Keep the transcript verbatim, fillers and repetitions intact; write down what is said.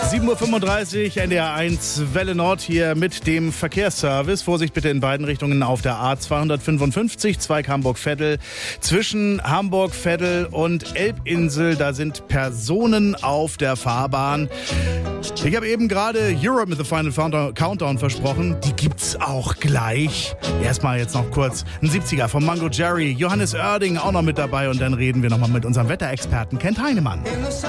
sieben Uhr fünfunddreißig, N D R eins Welle Nord hier mit dem Verkehrsservice. Vorsicht bitte in beiden Richtungen auf der A zweihundertfünfundfünfzig, Zweig Hamburg-Veddel. Zwischen Hamburg-Veddel und Elbinsel, da sind Personen auf der Fahrbahn. Ich habe eben gerade Europe mit The Final Countdown versprochen. Die gibt's auch gleich. Erstmal jetzt noch kurz ein siebziger von Mango Jerry. Johannes Oerding auch noch mit dabei. Und dann reden wir nochmal mit unserem Wetterexperten Kent Heinemann.